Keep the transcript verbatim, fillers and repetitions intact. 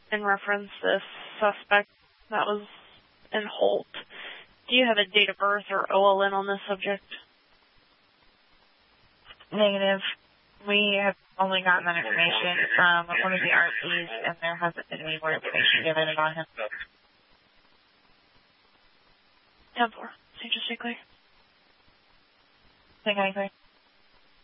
in reference this suspect that was in Holt. Do you have a date of birth or O L N on this subject? Negative. We have only gotten that information from one of the R Ps, and there hasn't been any more information given on him. ten four. Saint Jose Clay. Saint Clay.